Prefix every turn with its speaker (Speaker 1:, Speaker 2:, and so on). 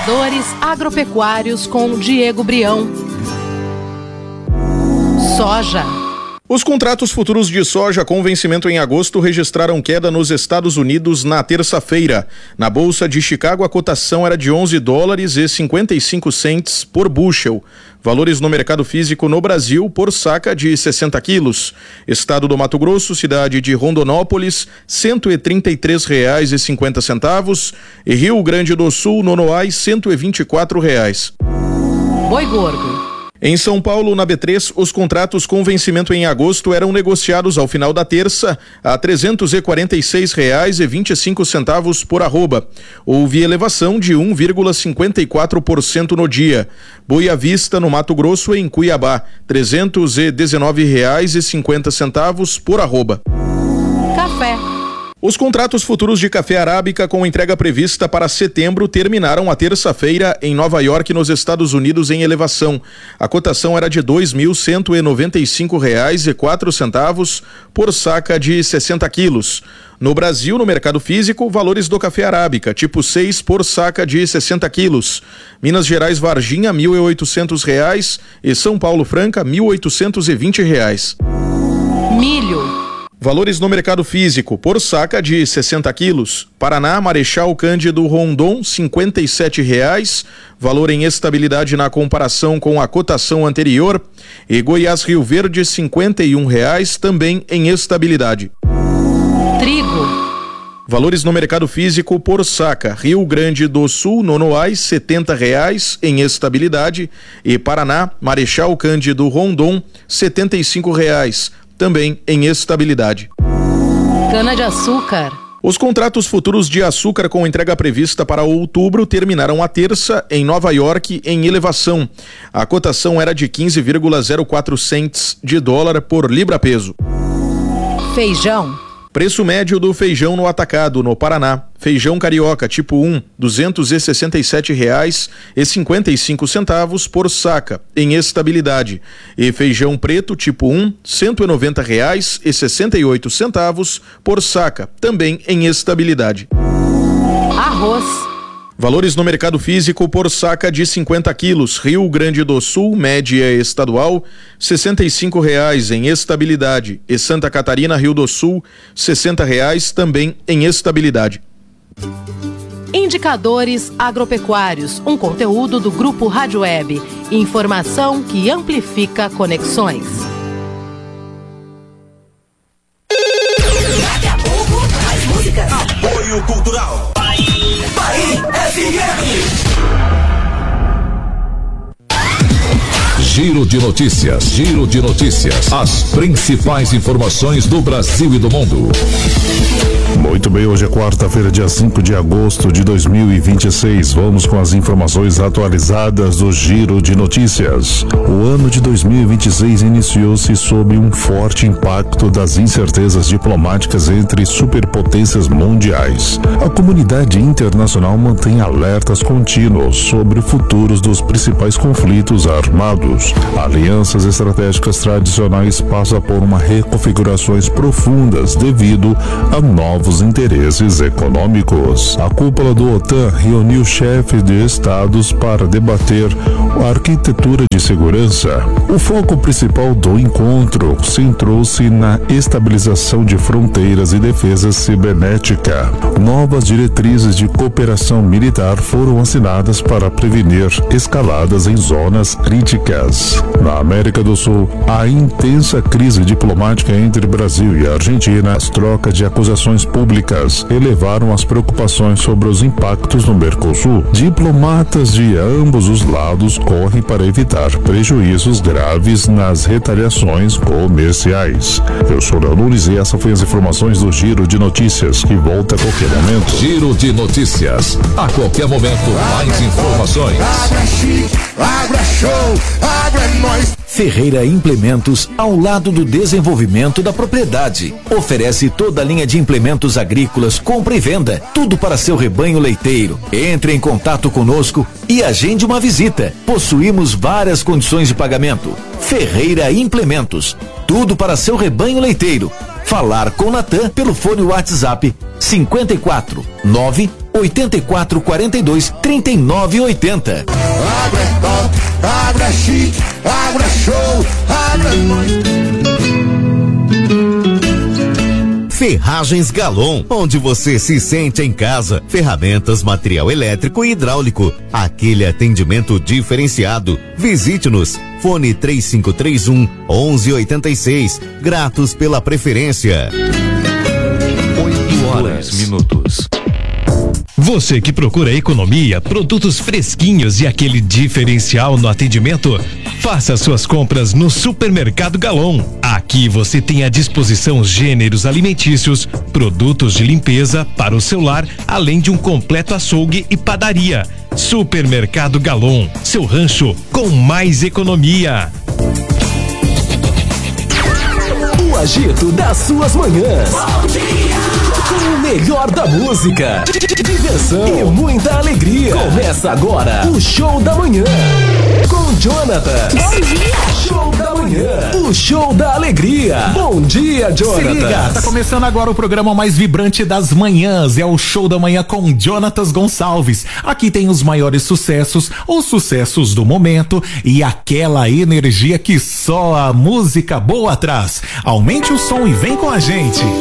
Speaker 1: Indicadores agropecuários com Diego Brião. Soja.
Speaker 2: Os contratos futuros de soja com vencimento em agosto registraram queda nos Estados Unidos na terça-feira. Na Bolsa de Chicago, a cotação era de $11,55 por bushel. Valores no mercado físico no Brasil por saca de 60 quilos. Estado do Mato Grosso, cidade de Rondonópolis, R$133,50. E Rio Grande do Sul, Nonoai, R$124.
Speaker 1: Boi gordo.
Speaker 2: Em São Paulo, na B3, os contratos com vencimento em agosto eram negociados ao final da terça a R$346,25 por arroba. Houve elevação de 1,54% no dia. Boi à vista no Mato Grosso, em Cuiabá, R$319,50 por arroba.
Speaker 1: Café.
Speaker 2: Os contratos futuros de café arábica com entrega prevista para setembro terminaram a terça-feira em Nova York, nos Estados Unidos, em elevação. A cotação era de R$2.195,04 por saca de 60 quilos. No Brasil, no mercado físico, valores do café arábica, tipo 6 por saca de 60 quilos. Minas Gerais Varginha, R$1.800 e São Paulo Franca, R$1.820.
Speaker 1: Milho.
Speaker 2: Valores no mercado físico, por saca de 60 quilos. Paraná, Marechal Cândido Rondon, R$57, valor em estabilidade na comparação com a cotação anterior. E Goiás Rio Verde, R$51, também em estabilidade.
Speaker 1: Trigo.
Speaker 2: Valores no mercado físico por saca. Rio Grande do Sul, Nonoai, R$70 em estabilidade. E Paraná, Marechal Cândido Rondon, R$75. Também em estabilidade.
Speaker 1: Cana-de-açúcar.
Speaker 2: Os contratos futuros de açúcar com entrega prevista para outubro terminaram a terça em Nova York em elevação. A cotação era de 15,04 cents de dólar por libra-peso.
Speaker 1: Feijão.
Speaker 2: Preço médio do feijão no atacado, no Paraná. Feijão carioca tipo 1, R$267,55 por saca, em estabilidade. E feijão preto tipo 1, R$190,68 por saca, também em estabilidade.
Speaker 1: Arroz.
Speaker 2: Valores no mercado físico por saca de 50 quilos. Rio Grande do Sul, média estadual, R$65 em estabilidade. E Santa Catarina, Rio do Sul, R$60 também em estabilidade.
Speaker 1: Indicadores agropecuários, um conteúdo do Grupo Rádio Web. Informação que amplifica conexões.
Speaker 3: Daqui a pouco, mais música.
Speaker 4: Apoio Cultural.
Speaker 3: Bahia FM.
Speaker 5: Giro de notícias. Giro de notícias. As principais informações do Brasil e do mundo.
Speaker 6: Muito bem, hoje é quarta-feira, dia 5 de agosto de 2026. Vamos com as informações atualizadas do Giro de Notícias. O ano de 2026 iniciou-se sob um forte impacto das incertezas diplomáticas entre superpotências mundiais. A comunidade internacional mantém alertas contínuos sobre futuros dos principais conflitos armados. Alianças estratégicas tradicionais passam por uma reconfigurações profundas devido a novos interesses econômicos. A cúpula do OTAN reuniu chefes de estados para debater a arquitetura de segurança. O foco principal do encontro centrou-se na estabilização de fronteiras e defesa cibernética. Novas diretrizes de cooperação militar foram assinadas para prevenir escaladas em zonas críticas. Na América do Sul, a intensa crise diplomática entre Brasil e Argentina, as trocas de acusações públicas elevaram as preocupações sobre os impactos no Mercosul. Diplomatas de ambos os lados correm para evitar prejuízos graves nas retaliações comerciais. Eu sou Léo Nunes e essas foram as informações do Giro de Notícias, que volta a qualquer momento.
Speaker 5: Giro de Notícias. A qualquer momento, mais informações.
Speaker 4: Agro é chique, agro é show, agro é nóis.
Speaker 7: Ferreira Implementos, ao lado do desenvolvimento da propriedade. Oferece toda a linha de implementos agrícolas, compra e venda. Tudo para seu rebanho leiteiro. Entre em contato conosco e agende uma visita. Possuímos várias condições de pagamento. Ferreira Implementos. Tudo para seu rebanho leiteiro. Falar com Natan pelo fone WhatsApp 54 9 84 42 39 80.
Speaker 4: Agro é top, agro é chique, agro é show, agro é...
Speaker 8: Ferragens Galon, onde você se sente em casa. Ferramentas, material elétrico e hidráulico. Aquele atendimento diferenciado. Visite-nos. Fone 3531 1186. Gratos pela preferência.
Speaker 5: 8h02. Você que procura economia, produtos fresquinhos e aquele diferencial no atendimento, faça suas compras no Supermercado Galon. Aqui você tem à disposição gêneros alimentícios, produtos de limpeza para o seu lar, além de um completo açougue e padaria. Supermercado Galon, seu rancho com mais economia.
Speaker 9: O agito das suas manhãs. Com o melhor da música, diversão e muita alegria. Começa agora o Show da Manhã com Jonathan.
Speaker 3: Bom dia.
Speaker 9: Show da Manhã, o show da alegria. Bom dia, Jonathan.
Speaker 10: Se liga, tá começando agora o programa mais vibrante das manhãs. É o Show da Manhã com Jonatas Gonçalves. Aqui tem os maiores sucessos, os sucessos do momento e aquela energia que só a música boa traz. Aumente o som e vem com a gente.